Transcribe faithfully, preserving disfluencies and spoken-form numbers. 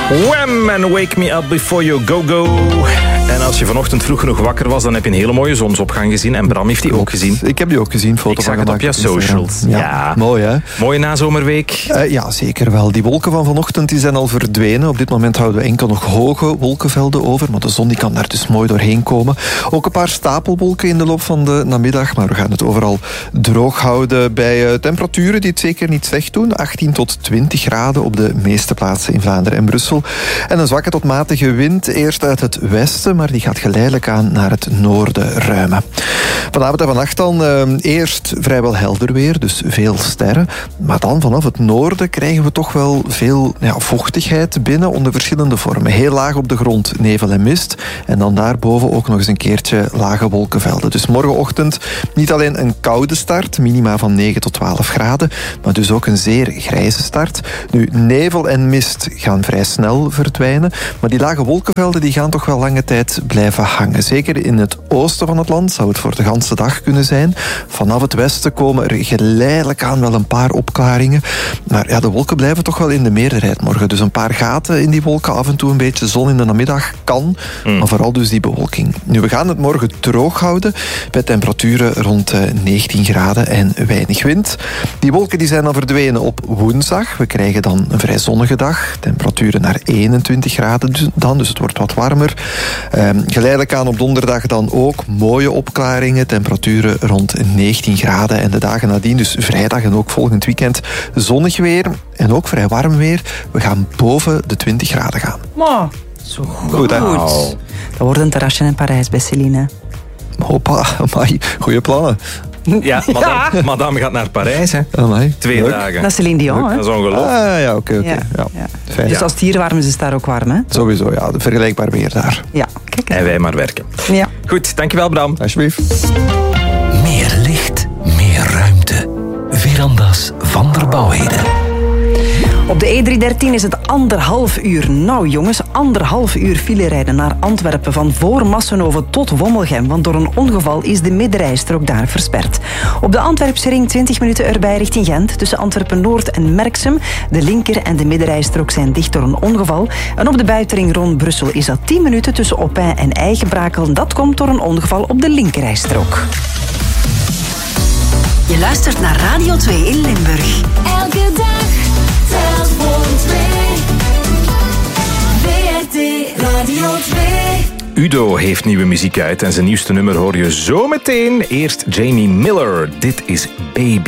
Wham! En Wake Me Up Before You Go Go. En als je vanochtend vroeg genoeg wakker was, dan heb je een hele mooie zonsopgang gezien. En Bram heeft die ook gezien. Ik heb die ook gezien. Foto Ik zag het op je socials. Ja, ja. Mooi hè? Mooie nazomerweek. Uh, ja, zeker wel. Die wolken van vanochtend die zijn al verdwenen. Op dit moment houden we enkel nog hoge wolkenvelden over. Maar de zon die kan daar dus mooi doorheen komen. Ook een paar stapelwolken in de loop van de namiddag. Maar we gaan het overal droog houden bij uh, temperaturen die het zeker niet slecht doen. achttien tot twintig graden op de meeste plaatsen in Vlaanderen en Brussel. En een zwakke tot matige wind. Eerst uit het westen, maar die gaat geleidelijk aan naar het noorden ruimen. Vanavond en vannacht dan uh, eerst vrijwel helder weer, dus veel sterren. Maar dan vanaf het noorden krijgen we toch wel veel ja, vochtigheid binnen onder verschillende vormen. Heel laag op de grond nevel en mist. En dan daarboven ook nog eens een keertje lage wolkenvelden. Dus morgenochtend niet alleen een koude start, minima van negen tot twaalf graden, maar dus ook een zeer grijze start. Nu, nevel en mist gaan vrij snel verdwijnen, maar die lage wolkenvelden die gaan toch wel lange tijd blijven hangen. Zeker in het oosten van het land zou het voor de ganse dag kunnen zijn. Vanaf het westen komen er geleidelijk aan wel een paar opklaringen. Maar ja, de wolken blijven toch wel in de meerderheid morgen. Dus een paar gaten in die wolken, af en toe een beetje zon in de namiddag kan. Mm. Maar vooral dus die bewolking. Nu, we gaan het morgen droog houden bij temperaturen rond negentien graden en weinig wind. Die wolken die zijn dan verdwenen op woensdag. We krijgen dan een vrij zonnige dag. Temperaturen naar eenentwintig graden dan, dus het wordt wat warmer. Um, geleidelijk aan op donderdag dan ook mooie opklaringen. Temperaturen rond negentien graden. En de dagen nadien, dus vrijdag en ook volgend weekend, zonnig weer. En ook vrij warm weer. We gaan boven de twintig graden gaan. Wow, zo goed. Goed, hè? Wow. Dat wordt een terrasje in Parijs bij Celine. Hoppa, amai. Goeie plannen. Ja, madame, ja. madame gaat naar Parijs, hè. Amai. Twee Leuk. dagen. Dat is Celine Dion, hè? Dat is ongelooflijk. Ah, ja, oké, oké. Ja. Ja. Ja. Fijn. Dus als het hier warm is, is het daar ook warm, hè? Sowieso, ja. Vergelijkbaar weer daar. Ja, kijk. En wij maar werken. Ja. Goed, dankjewel Bram. Alsjeblieft. Meer licht, meer ruimte. Verandas van der Bouwheden. Op de E driehonderddertien is het anderhalf uur. Nou jongens, anderhalf uur file rijden naar Antwerpen van voor Massenhoven tot Wommelgem. Want door een ongeval is de middenrijstrook daar versperd. Op de Antwerpse ring twintig minuten erbij richting Gent. Tussen Antwerpen-Noord en Merksem. De linker- en de middenrijstrook zijn dicht door een ongeval. En op de buitenring rond Brussel is dat tien minuten tussen Oppin en Eigenbrakel. Dat komt door een ongeval op de linkerrijstrook. Je luistert naar Radio twee in Limburg. Elke dag telt voor twee. V R T Radio twee. Udo heeft nieuwe muziek uit en zijn nieuwste nummer hoor je zo meteen. Eerst Jamie Miller. Dit is Baby.